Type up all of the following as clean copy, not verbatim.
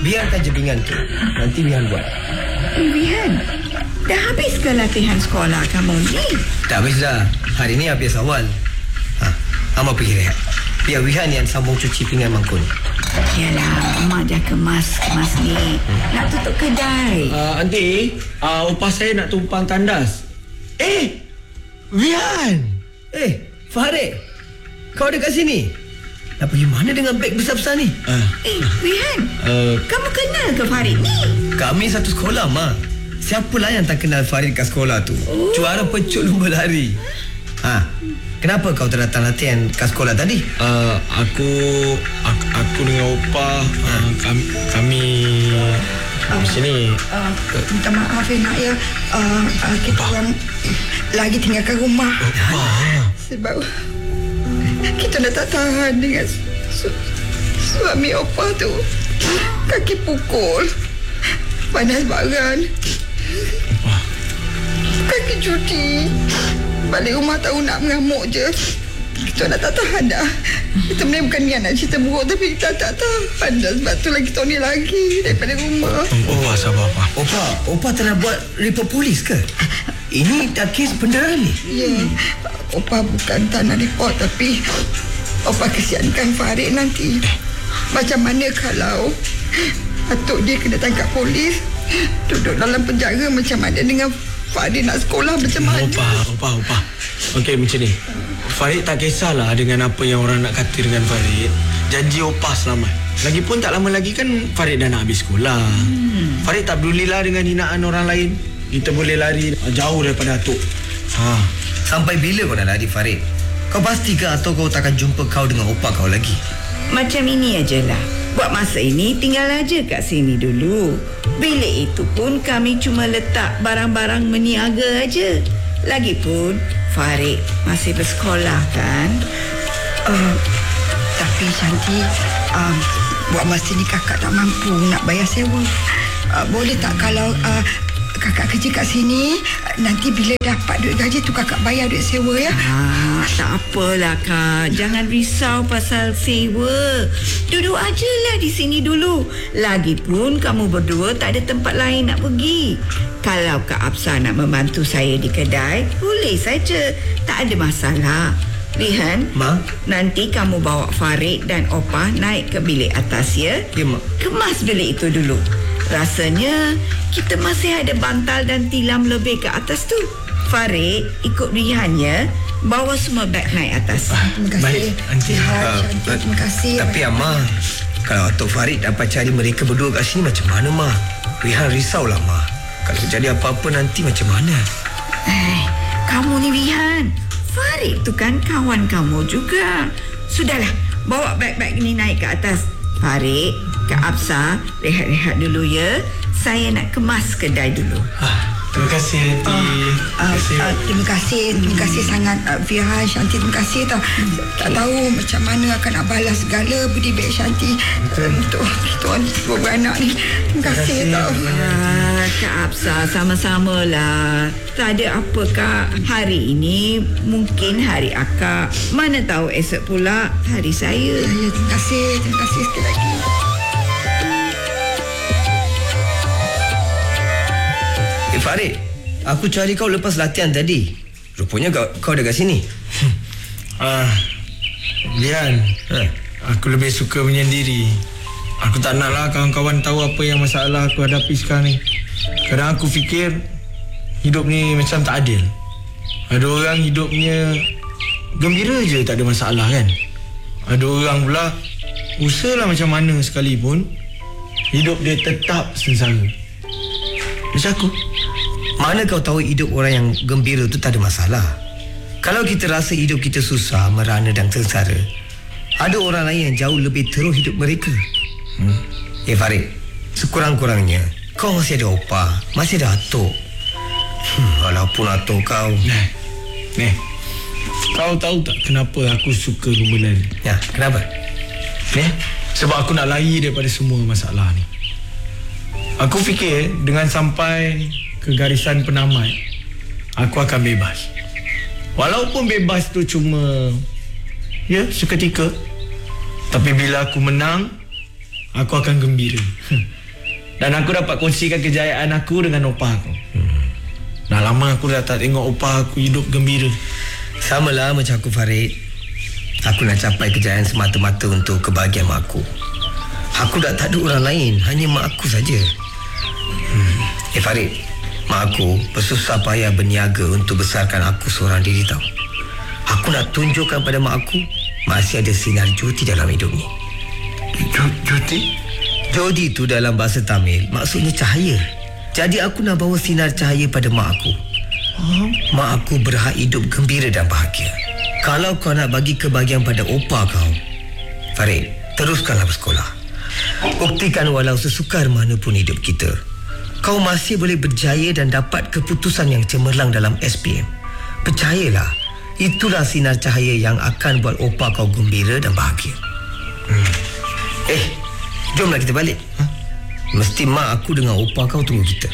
biarkan jebingan tu. Nanti Wihan buat. Wihan, dah habis ke latihan sekolah kamu ni? Tak habis dah. Hari ni habis awal. Amak pergi rehat. Biar Wihan yang sambung cuci pinggan mangkuk ni. Yalah, Mak dah kemas ni. Nak tutup kedai. Aunty, upah saya nak tumpang tandas. Wihan! Farid, kau ada kat sini? Nak pergi mana dengan beg besar-besar ni? Wihan, kamu kenal ke Farid ni? Kami satu sekolah, Ma. Siapalah yang tak kenal Farid kat sekolah tu? Juara pecut lumba lari. Kenapa kau tak datang latihan kat sekolah tadi? Aku dengan Opah, kami di sini. Minta maaf nak ya. Kita orang lagi tinggalkan rumah. Sebab kita dah tak tahan dengan suami Opah tu. Kaki pukul, panas baran, kaki cuti. Balik rumah tahu nak mengamuk je. Kita dah tak tahan dah. Kita sebenarnya bukan niat nak cerita buruk, tapi kita tak tahan dah. Sebab tu lagi tahun ni lagi daripada rumah. Sabar Opah. Opah telah buat report polis ke? Ini dah kes penderaan ni? Ya, Opah bukan tak nak report, tapi Opah kesiankan Farid nanti. Macam mana kalau atuk dia kena tangkap polis, duduk dalam penjara, macam mana dengan Farid nak sekolah macam mana? Opah. Okey, macam ni. Farid tak kisahlah dengan apa yang orang nak kata dengan Farid. Janji Opah selamat. Lagipun tak lama lagi kan Farid dah nak habis sekolah. Farid tak pedulilah dengan hinaan orang lain. Kita boleh lari jauh daripada atuk. Sampai bila kau nak lari, Farid? Kau pasti ke atau kau takkan jumpa kau dengan Opah kau lagi? Macam ini ajalah. Buat masa ini tinggal aja kat sini dulu. Bilik itu pun kami cuma letak barang-barang meniaga aja. Lagipun Farid masih bersekolah kan? Tapi Shanti, buat masa ni kakak tak mampu nak bayar sewa. Boleh tak kalau kakak kerja kat sini, nanti bila dapat duit gaji tu kakak bayar duit sewa ya? Tak apalah Kak, jangan risau pasal sewa. Duduk ajalah di sini dulu. Lagipun kamu berdua tak ada tempat lain nak pergi. Kalau Kak Absa nak membantu saya di kedai, boleh saja, tak ada masalah. Wihan, Ma? Nanti kamu bawa Farid dan Opah naik ke bilik atas ya? Ya, Ma. Kemas bilik itu dulu. Rasanya kita masih ada bantal dan tilam lebih ke atas tu. Farid, ikut Wihan ya. Bawa semua beg naik atas. Terima kasih. Baik, Aunty. Terima kasih. Tapi Amma, kalau Atuk Farid dapat cari mereka berdua kat sini, macam mana, Ma? Wihan risaulah, Ma. Kalau jadi apa-apa nanti macam mana? Kamu ni Wihan, Farid tu kan kawan kamu juga. Sudahlah, bawa beg-beg ni naik ke atas. Farid, Kak Absa, rehat-rehat dulu ya. Saya nak kemas kedai dulu. Terima kasih Aunty. Terima kasih sangat Wihan, Shanti. Terima kasih tau. Tak tahu macam mana akan nak balas segala budi baik Shanti untuk kita orang dua beranak ni. Terima kasih tau. Kak Absa, sama-sama lah. Tak ada apa Kak. Hari ini mungkin hari akak. Mana tahu esok pula hari saya. Ya, terima kasih sekali lagi. Farid, aku cari kau lepas latihan tadi. Rupanya kau dah kat sini. Lian, aku lebih suka menyendiri. Aku tak naklah kawan-kawan tahu apa yang masalah aku hadapi sekarang ni. Kadang aku fikir hidup ni macam tak adil. Ada orang hidupnya gembira je, tak ada masalah kan. Ada orang pula usahalah macam mana sekalipun, hidup dia tetap sengsara. Macam aku. Mana kau tahu hidup orang yang gembira tu tak ada masalah? Kalau kita rasa hidup kita susah, merana dan sengsara, ada orang lain yang jauh lebih teruk hidup mereka. Farid, sekurang-kurangnya kau masih ada Opah, masih ada atuk. Walaupun atuk kau kau tahu tak kenapa aku suka lumba lari? Ya, kenapa? Sebab aku nak lari daripada semua masalah ni. Aku fikir dengan sampai ke garisan penamat, aku akan bebas. Walaupun bebas tu cuma seketika, tapi bila aku menang, aku akan gembira. Dan aku dapat kongsikan kejayaan aku dengan opah aku. Dah lama aku dah tak tengok opah aku hidup gembira. Sama lah macam aku, Farid. Aku nak capai kejayaan semata-mata untuk kebahagiaan mak aku. Aku dah tak ada orang lain, hanya mak aku saja. Farid, mak aku bersusah payah berniaga untuk besarkan aku seorang diri tau. Aku nak tunjukkan pada mak aku masih ada sinar joti dalam hidup ni. Joti? Jodi tu dalam bahasa Tamil maksudnya cahaya. Jadi aku nak bawa sinar cahaya pada mak aku. Mak aku berhak hidup gembira dan bahagia. Kalau kau nak bagi kebahagiaan pada opah kau, Farid, teruskanlah bersekolah. Buktikan walau sesukar mana pun hidup kita, kau masih boleh berjaya dan dapat keputusan yang cemerlang dalam SPM. Percayalah, itulah sinar cahaya yang akan buat opah kau gembira dan bahagia. Jomlah kita balik. Mesti mak aku dengan opah kau tunggu kita.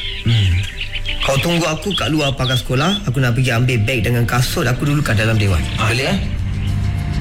Kau tunggu aku kat luar pagar sekolah. Aku nak pergi ambil beg dengan kasut aku dulu kat dalam dewan. Boleh